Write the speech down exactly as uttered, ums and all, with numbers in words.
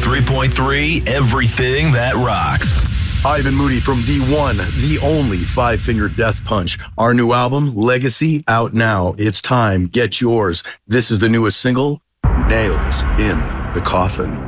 ninety-three point three, everything that rocks. Ivan Moody from the one, the only Five Finger Death Punch. Our new album, Legacy, out now. It's time. Get yours. This is the newest single, Nails in the Coffin.